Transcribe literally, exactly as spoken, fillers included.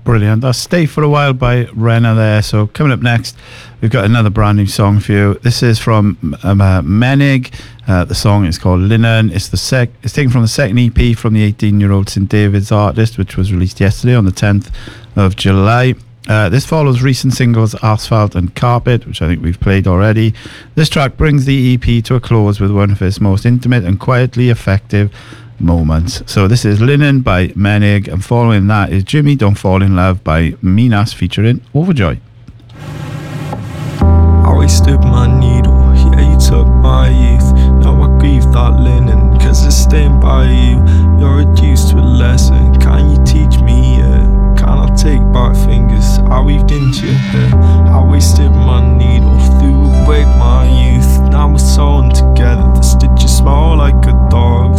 Brilliant. That's Stay for a While by Renna there. So coming up next, we've got another brand new song for you. This is from um, uh, Menig. Uh, the song is called Linen. It's the sec- It's taken from the second E P from the eighteen-year-old Saint David's artist, which was released yesterday on the tenth of July. Uh, this follows recent singles Asphalt and Carpet, which I think we've played already. This track brings the E P to a close with one of its most intimate and quietly effective moments. So this is Linen by Menig, and following that is Jimmy Don't Fall in Love by Minas featuring Overjoy. I wasted my needle, yeah, you took my youth. Now I grieve that linen, cause it's staying by you. You're reduced to a lesson, can you teach me, yeah? Can I take back fingers I weaved into your hair? I wasted my needle, threw away my youth. Now we're sewn together, the stitches smell like a dog's.